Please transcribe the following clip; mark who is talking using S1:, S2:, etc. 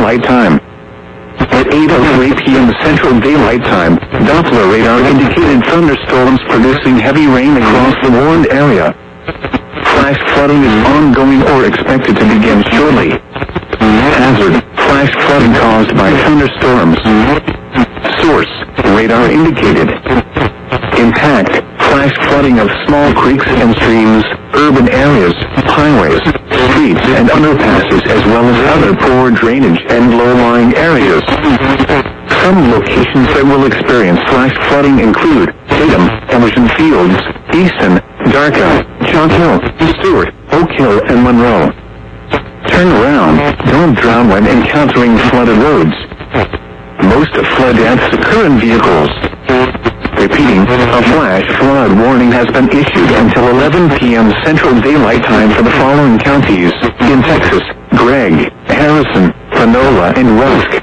S1: Daylight Time. At 8:03 p.m. Central Daylight Time, Doppler radar indicated thunderstorms producing heavy rain across the warned area. Flash flooding is ongoing or expected to begin shortly. Hazard: flash flooding caused by thunderstorms. Source: radar indicated. Impact: flash flooding of small creeks and streams, urban areas, highways, streets and underpasses, as well as other poor drainage and low-lying areas. Some locations that will experience flash flooding include Tatum, Emerson Fields, Easton, Darka, Chalk Hill, Stewart, Oak Hill, and Monroe. Turn around. Don't drown when encountering flooded roads. Most flood deaths occur in vehicles. Repeating, a flash flood warning has been issued until 11 p.m. Central Daylight Time for the following counties in Texas: Gregg, Harrison, Panola, and Rusk.